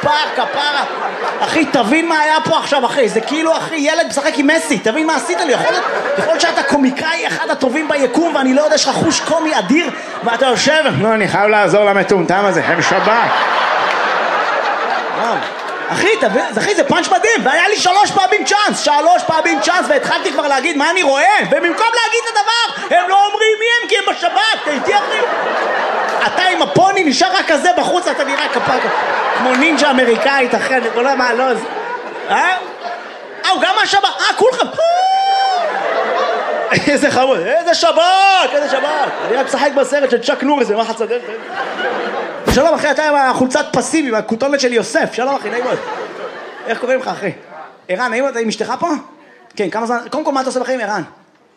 כפרה. אחי, תבין מה היה פה עכשיו, אחי. זה כאילו, אחי, ילד משחק עם מסי. תבין מה עשית לי. יכול להיות שאתה קומיקאי אחד הטובים ביקום, ואני לא יודע, יש לך חוש קומי אדיר, ואתה יושב, לא, אני חייב לעזור למטומטם הזה, הם שבת. אחי, זה פאנץ' מדהים, והיה לי 3 פעמים צ'אנס, והתחלתי כבר להגיד מה אני רואה, ובמקום להגיד את הדבר, הם לא אומרים מי הם, כי הם בשבת, תהייתי אחי. אתה עם הפוני נשאר רק כזה בחוץ, אתה נראה כמו נינג'ה אמריקאית, אחי, אני לא מה, לא, גם השבת, כולכם. איזה חמוד, איזה שבת. אני רק משחק בסרט של צ'אק נוריס, ומה חצדל. שלום אחי, אתה עם החולצת פסים, עם הכותונת של יוסף. שלום אחי, נעים מאוד. איך קוראים לך אחי? ערן, נעים מאוד, אתה עם אשתך פה? כן, כמה זמן? קודם כל, מה אתה עושה בחיים, ערן?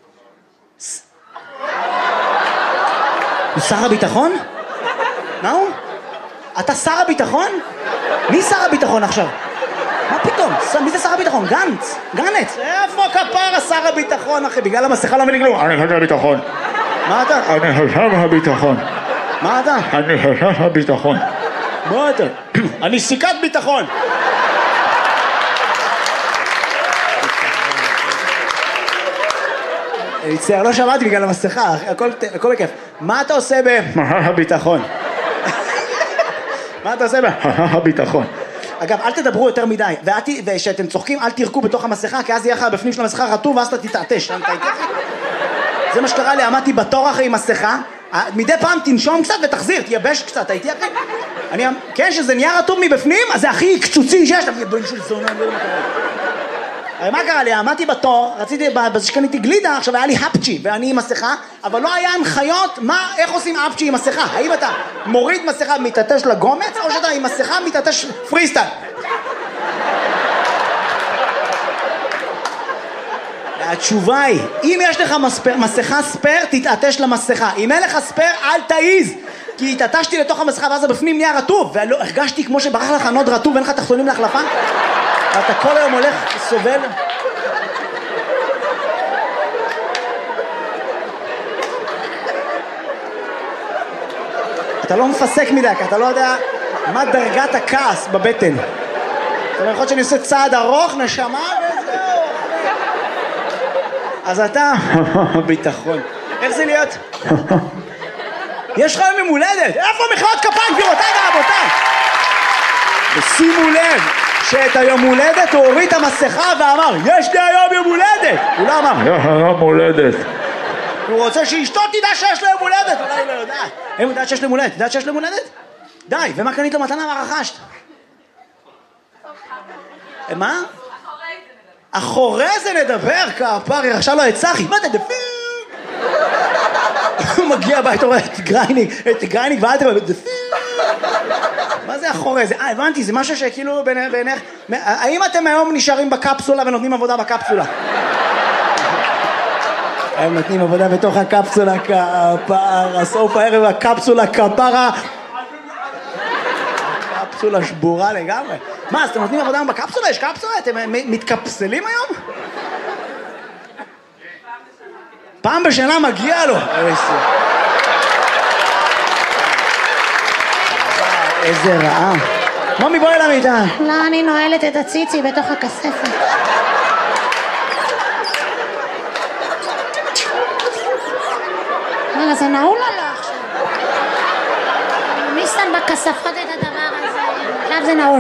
הוא שר הביטחון? מה הוא? אתה שר הביטחון? מי שר הביטחון עכשיו? מה פתאום? מי זה שר הביטחון? גנץ? איפה כפרה שר הביטחון אחי? בגלל המסכה לא מבין כלום. אני חושב הביטחון. מה אתה? אני חושב הביטחון. מה אתה? אני חושב הביטחון. מה אתה? אני סיכת ביטחון. אני מצטער, לא שמעתי בגלל המסכה, הכל בכיף. מה אתה עושה הביטחון. מה אתה עושה הביטחון. אגב, אל תדברו יותר מדי, ושאתם צוחקים, אל תירקו בתוך המסכה, כי אז יהיה לך בפנים של המסכה רטוב, ואז אתה תתעטש. זה מה שקרה לי, עמדתי בתור אחרי עם מסכה, מדי פעם תנשום קצת ותחזיר, תייבש קצת, הייתי אחרי. כן, שזה נהיה רטוב מבפנים, אז זה הכי קצוצי שיש, בואי נשאול זונה, לא יודע. הרי מה קרה לי? עמדתי בתור, רציתי, בזה שקניתי גלידה, עכשיו היה לי הפצ'י, ואני עם מסכה, אבל לא היה הנחיות, איך עושים הפצ'י עם מסכה? האם אתה מוריד מסכה מתעטש לגומץ, או שאתה עם מסכה מתעטש פריסטייל? התשובה היא, אם יש לך מסכה ספר, תתעטש למסכה. אם אין לך ספר, אל תעיז. כי התעטשתי לתוך המסכה, ואז בפנים נהיה רטוב, והרגשתי כמו שברח לך נוד רטוב, ואין לך תחתונים להחלפה. אתה כל היום הולך, סובל. אתה לא מפסק מדי, כי אתה לא יודע מה דרגת הכעס בבטן. זאת אומרת, יכול להיות שאני עושה צעד ארוך, נשמה, וזהו. אז אתה... ביטחון. איך זה להיות? יש לך יום הולדת. איפה מחיאות כפיים, גבירותיי ורבותיי? ושימו לב שאת היום הולדת הוא הוריד את המסכה ואמר, יש לי היום יום הולדת. הוא לא אמר, יום הולדת. הוא רוצה שאשתו תדע שיש לו יום הולדת. אולי לא יודעת. הם יודעת שיש לו יום הולדת. יודעת שיש לו יום הולדת? די, ומה קנית לו מתנה? מה רכשת? מה? אחורי זה נדבר, כפרי, עכשיו לא את צחי, מה אתה דפיר? הוא מגיע הביתה, הוא רואה את גרייניק ואל תראה, דפיר. מה זה אחורי זה? הבנתי, זה משהו שכאילו בעיניך... האם אתם היום נשארים בקפסולה ונותנים עבודה בקפסולה? הם נותנים עבודה בתוך הקפסולה, כפרה, סוף הערב הקפסולה, כפרה. קפסולה שבורה לגמרי. מה, אז אתם נותנים עבודה בקפסולה? יש קפסולה? אתם מתקפסלים היום? פעם בשנה מגיע לו. איזה רעה. מומי, בואי למיטה. לא, אני נועלת את הציצי בתוך הכספת. רגע, זה נעול או לא עכשיו? מי שם בכספות את הדבר הזה? עכשיו זה נעול.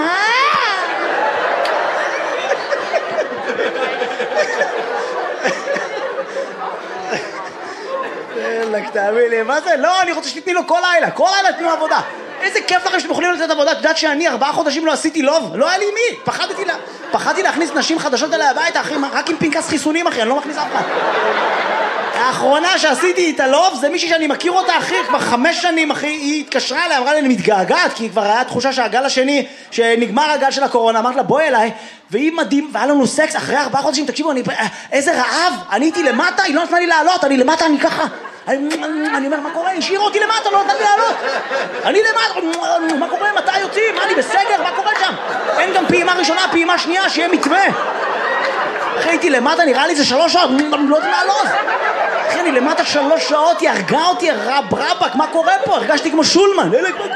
תאמין לי, מה זה? לא, אני רוצה שתתני לו כל לילה תנו עבודה. איזה כיף לכם שאתם יכולים לתת עבודה. את יודעת שאני 4 חודשים לא עשיתי לוב? לא היה לי מי. פחדתי להכניס נשים חדשות אליי הביתה, אחי, רק עם פנקס חיסונים, אחי, אני לא מכניס אף אחד. האחרונה שעשיתי את הלוב זה מישהי שאני מכיר אותה, אחי, כבר 5 שנים, אחי, היא התקשרה אליי, אמרה לי, אני מתגעגעת, כי כבר היה תחושה שהגל השני, שנגמר הגל של הקורונה, אמרת לה, בואי אליי, והיא מדהים, והיה לנו סקס אחרי 4 חודשים, תקשיבו, איזה רעב, אני הייתי למטה, היא לא נתנה לי לעלות, אני למטה, אני ככה, אני אומר, מה קורה? השאיר אותי למטה, לא נתן לי לעלות. אני למטה, מה קורה? מתי יוצאים? מה, אני בסגר? מה קורה שם? אין גם פעימה ראשונה, פעימה שנייה, שיהיה מתווה. אחי, הייתי למטה, נראה לי זה 3 שעות, לא יודעים לעלות. אחי, אני למטה 3 שעות, היא הרגה אותי, רבק, מה קורה פה? הרגשתי כמו שולמן. מה